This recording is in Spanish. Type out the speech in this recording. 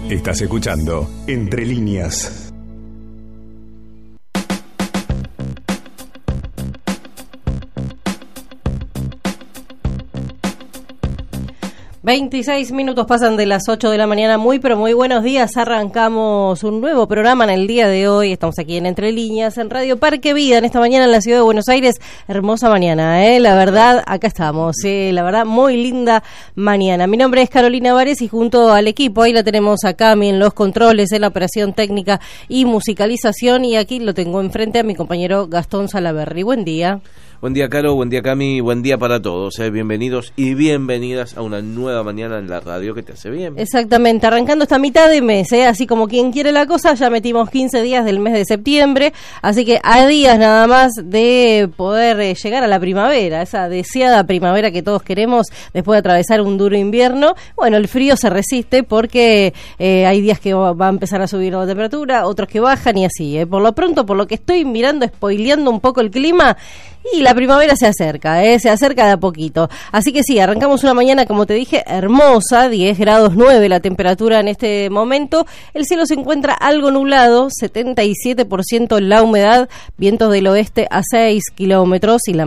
Estás escuchando Entre Líneas. ...26 pasan de las 8 de la mañana... ...muy pero muy buenos días... ...arrancamos un nuevo programa en el día de hoy... ...estamos aquí en Entre Líneas... ...en Radio Parque Vida... ...en esta mañana en la ciudad de Buenos Aires... ...hermosa mañana, la verdad... ...acá estamos, la verdad... ...muy linda mañana... ...mi nombre es Carolina Vares... ...y junto al equipo... ...ahí la tenemos a Cami en los controles... ...en la operación técnica y musicalización... ...y aquí lo tengo enfrente a mi compañero Gastón Salaverry... ...buen día... Buen día, Caro, buen día, Cami, buen día para todos. Bienvenidos y bienvenidas a una nueva mañana en la radio que te hace bien. Exactamente, arrancando esta mitad de mes, así como quien quiere la cosa, ya metimos 15 días del mes de septiembre, así que a días nada más de poder llegar a la primavera, esa deseada primavera que todos queremos después de atravesar un duro invierno. Bueno, el frío se resiste porque hay días que va a empezar a subir la temperatura, otros que bajan y así. Por lo pronto, por lo que estoy mirando, spoileando un poco el clima, y la primavera se acerca de a poquito. Así que sí, arrancamos una mañana, como te dije, hermosa, 10 grados 9 la temperatura en este momento. El cielo se encuentra algo nublado, 77% la humedad, vientos del oeste a 6 kilómetros y la